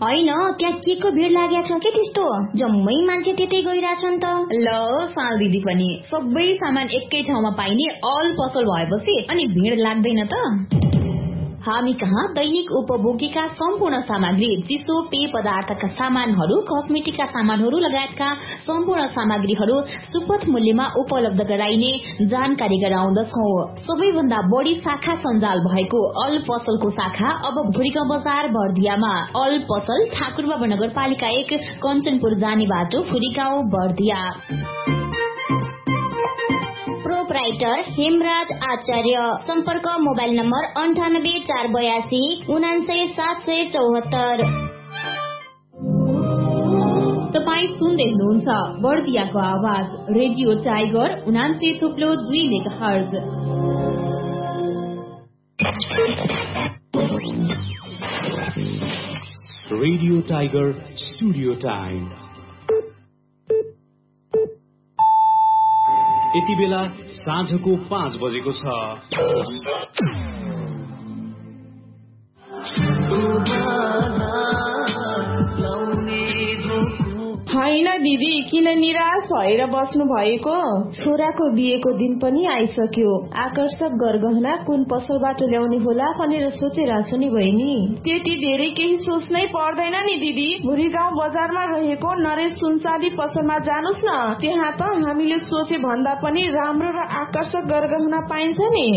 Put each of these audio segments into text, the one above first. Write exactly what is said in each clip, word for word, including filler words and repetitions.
होइन त्यहाँ के को भिड लागेको छ के त्यस्तो जम्मै मान्छे त्यतै गइराछन् त। ल साल दिदी पनि सबै सामान एकै ठाउँमा पाइने अल पसल भएपछि अनि भिड लाग्दैन त। हामी कहाँ दैनिक उपभोगीका सम्पूर्ण सामग्री, चिसो पेय पदार्थका सामानहरू, कस्मेटिकका सामानहरू लगायतका सम्पूर्ण सामग्रीहरू सुपथ मूल्यमा उपलब्ध गराइने जानकारी गराउँदछौ। सबैभन्दा बढी शाखा सञ्जाल भएको अल पसलको शाखा अब भुरीगाउँ बजार बर्दियामा। अल पसल ठाकुरबाबा नगरपालिका एक कञ्चनपुर जाने बाटो भुरीगाउँ बर्दिया। प्रोपराइटर हेमराज आचार्य। सम्पर्क मोबाइल नम्बर अन्ठानब्बे चार बयासी उनान्सय सात सय चौहत्तर। तपाईँ सुन्दै हुनुहुन्छ बर्दियाको आवाज रेडियो टाइगर उनान्सय थुप्लो दुई megahertz. Radio tiger studio time. यति बेला साँझको पाँच बजेको छ। होइन दिदी किन निराश भएर बस्नु भएको? छोराको बिहेको दिन पनि आइसक्यो। आकर्षक गरगहना कुन पसलबाट ल्याउने होला भनेर सोचिरहेछु नि बहिनी। त्यति धेरै केही सोच्नै पर्दैन नि दिदी। भुरीगाउँ बजारमा रहेको नरेश सुनसादी पसलमा जानुस् न। त्यहाँ त हामीले सोचे भन्दा पनि राम्रो र आकर्षक गरगहना पाइन्छ नि।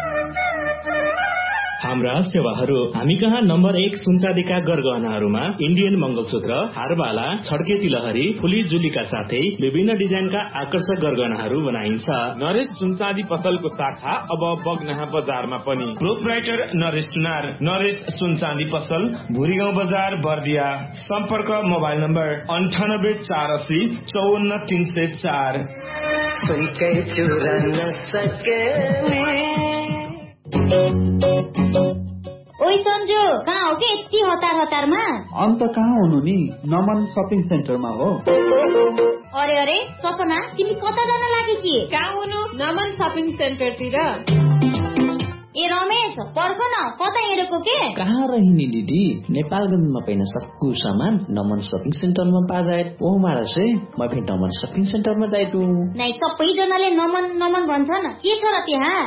हाम्रा सेवाहरू हामी कहाँ नम्बर एक सुनचाँदीका गरगहनाहरूमा इन्डियन मंगलसूत्र, हारबाला, छड्के तिलहरी, फुली जुलीका साथै विभिन्न डिजाइनका आकर्षक गरगहनाहरू बनाइन्छ। नरेश सुनचाँदी पसलको शाखा अब बगनाहा बजारमा पनि। प्रोपराइटर नरेश सुनार, नरेश सुनचाँदी पसल, भुरीगाउँ बजार बर्दिया। सम्पर्क मोबाइल नम्बर अन्ठानब्बे चार असी चौवन्न तीन सय चार। सुनकै चुराउन सके ओइ सन्जु कहाँ हो के यति हतार हतारमा? अन्त कहाँ हुनु नि? नमन सपिङ सेन्टरमा हो। अरे अरे सपना तिमी कता जान लागि कि? कहाँ हुनु? नमन सपिङ सेन्टरतिर। ए रमेश पर्ख न कता हिँडेको के? कहाँ रहिनी दिदी? नेपालगञ्जमा पाइन सक्कु सामान नमन सपिङ सेन्टरमा पाजाए ओ मारसे म फेरि नमन सपिङ सेन्टरमा जाइटु। नै सबैजनाले नमन नमन भन्छन्। के छ र त्यहाँ?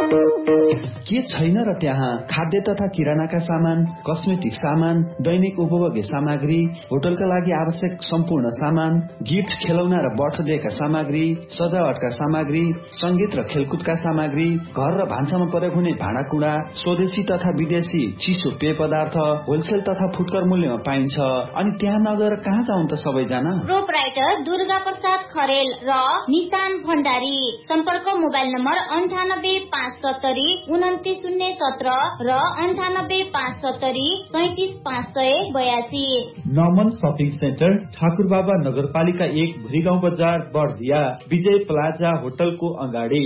के छैन र त्यहाँ? खाद्य तथा किरानाका सामान, कस्मेटिक सामान, दैनिक उपभोग्य सामग्री, होटलका लागि आवश्यक सम्पूर्ण सामान, गिफ्ट खेलौना र बर्थडेका सामग्री, सजावटका सामग्री, संगीत र खेलकुदका सामग्री, घर र भान्सामा प्रयोग हुने भाँडाकुँडा, स्वदेशी तथा विदेशी चिसो पेय पदार्थ होलसेल तथा फुटकर मूल्यमा पाइन्छ। अनि त्यहाँ नगएर कहाँ जाउँ त सबैजना? प्रोपराइटर दुर्गा प्रसाद खरेल र निशान भण्डारी। सम्पर्क मोबाइल नम्बर अन्ठानब्बे पाँच सत्तरी उन्तिस शून्य सत्र र अन्ठानब्बे पाँच सत्तरी सैतिस पाँच सय बयासी। नमन सपिङ सेन्टर ठाकुरबाबा नगरपालिका एक भुरीगाउँ बजार बर्दिया, विजय प्लाजा होटलको अगाडि।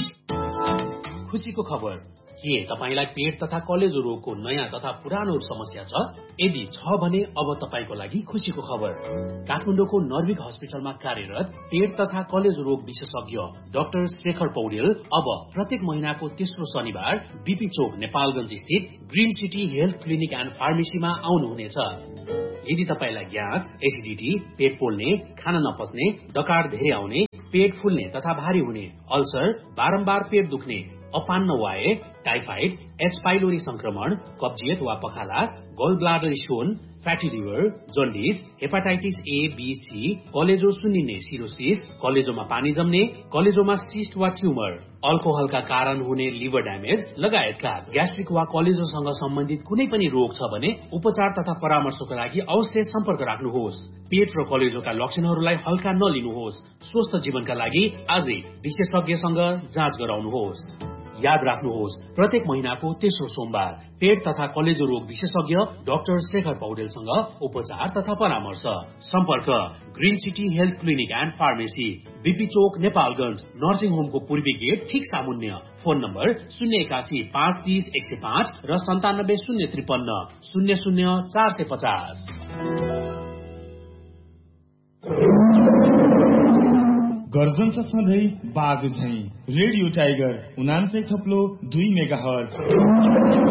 खुशीको खबर के तपाईलाई पेट तथा कलेजो रोगको नयाँ तथा पुरानो समस्या छ? यदि छ भने अब तपाईको लागि खुशीको खबर। काठमाडौँको नर्भिक हस्पिटलमा कार्यरत पेट तथा कलेजो रोग विशेषज्ञ डाक्टर शेखर पौडेल अब प्रत्येक महिनाको तेस्रो शनिबार बीपी चोक नेपालगञ्ज स्थित green city health clinic and फार्मेसीमा आउनुहुनेछ। यदि तपाईलाई ग्यास, एसिडिटी, पेट पोल्ने, खान नपच्ने, डकार धेरै आउने, पेट फुल्ने तथा भारी हुने, अल्सर, बारम्बार पेट दुख्ने, अपान्न वाए, टाइफाइड, एच पाइलोरी संक्रमण, कब्जियत वा पखाला, गल bladder stone, fatty liver, jaundice, hepatitis A, be, C, कलेजो सुन्निने सिरोसिस, कलेजोमा पानी जम्ने, कलेजोमा सिस्ट वा ट्युमर, अल्कोहलका कारण हुने लिभर ड्यामेज लगायतका ग्यास्ट्रिक वा कलेजोसँग सम्बन्धित कुनै पनि रोग छ भने उपचार तथा परामर्शको लागि अवश्य सम्पर्क राख्नुहोस्। पेट र कलेजोका लक्षणहरूलाई हल्का नलिनुहोस्। स्वस्थ जीवनका लागि आजै विशेषज्ञसँग जाँच गराउनुहोस्। याद राख्नुहोस् प्रत्येक महिनाको तेस्रो सोमबार पेट तथा कलेजो रोग विशेषज्ञ डाक्टर शेखर पौडेलसँग उपचार तथा परामर्श। सम्पर्क green city health clinic and pharmacy, BP Chowk Nepalgunj, nursing होमको पूर्वी गेट ठिक सामुन्य। फोन नम्बर शून्य एकासी पाँच तीस एक सय पाँच र सन्तानब्बे शून्य त्रिपन्न शून्य शून्य चार सय पचास। गर्जन छ सधैँ बाघ झैं। रेडियो टाइगर उनान्सय थप्लो दुई मेगा हर्ज।